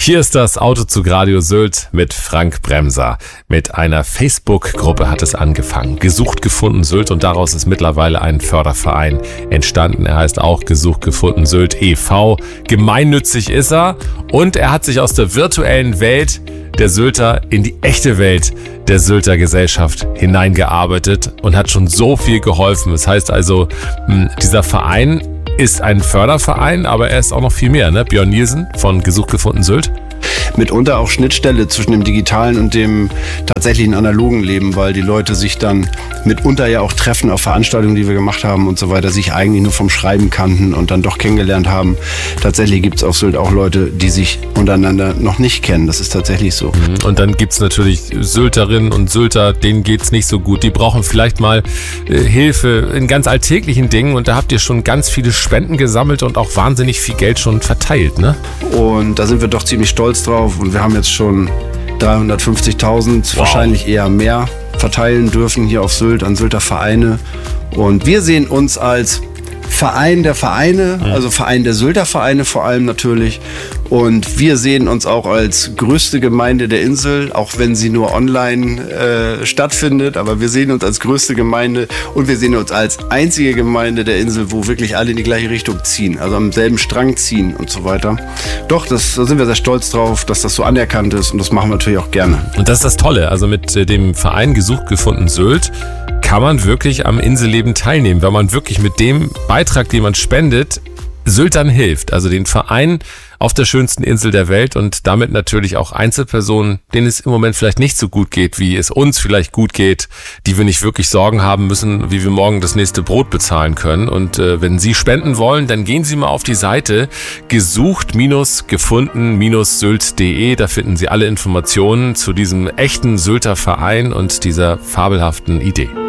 Hier ist das Autozug Radio Sylt mit Frank Bremser. Mit einer Facebook-Gruppe hat es angefangen. Gesucht gefunden Sylt, und daraus ist mittlerweile ein Förderverein entstanden. Er heißt auch Gesucht gefunden Sylt e.V. Gemeinnützig ist er, und er hat sich aus der virtuellen Welt der Sylter in die echte Welt der Sylter Gesellschaft hineingearbeitet und hat schon so viel geholfen. Das heißt also, dieser Verein ist ein Förderverein, aber er ist auch noch viel mehr, ne? Björn Nielsen von Gesucht gefunden Sylt. Mitunter auch Schnittstelle zwischen dem digitalen und dem tatsächlichen analogen Leben, weil die Leute sich dann mitunter ja auch treffen auf Veranstaltungen, die wir gemacht haben und so weiter, sich eigentlich nur vom Schreiben kannten und dann doch kennengelernt haben. Tatsächlich gibt es auf Sylt auch Leute, die sich untereinander noch nicht kennen. Das ist tatsächlich so. Und dann gibt es natürlich Sylterinnen und Sylter, denen geht es nicht so gut. Die brauchen vielleicht mal Hilfe in ganz alltäglichen Dingen, und da habt ihr schon ganz viele Spenden gesammelt und auch wahnsinnig viel Geld schon verteilt, ne? Und da sind wir doch ziemlich stolz drauf, und wir haben jetzt schon 350.000, wahrscheinlich eher mehr, verteilen dürfen hier auf Sylt an Sylter Vereine. Und wir sehen uns als Verein der Vereine, also Verein der Sylter Vereine vor allem natürlich. Und wir sehen uns auch als größte Gemeinde der Insel, auch wenn sie nur online stattfindet. Aber wir sehen uns als größte Gemeinde, und wir sehen uns als einzige Gemeinde der Insel, wo wirklich alle in die gleiche Richtung ziehen, also am selben Strang ziehen und so weiter. Doch, da sind wir sehr stolz drauf, dass das so anerkannt ist, und das machen wir natürlich auch gerne. Und das ist das Tolle, also mit dem Verein Gesucht gefunden Sylt kann man wirklich am Inselleben teilnehmen, weil man wirklich mit dem Beitrag, den man spendet, Syltern hilft, also den Verein auf der schönsten Insel der Welt, und damit natürlich auch Einzelpersonen, denen es im Moment vielleicht nicht so gut geht, wie es uns vielleicht gut geht, die wir nicht wirklich Sorgen haben müssen, wie wir morgen das nächste Brot bezahlen können. Und wenn Sie spenden wollen, dann gehen Sie mal auf die Seite gesucht-gefunden-sylt.de. Da finden Sie alle Informationen zu diesem echten Sylter Verein und dieser fabelhaften Idee.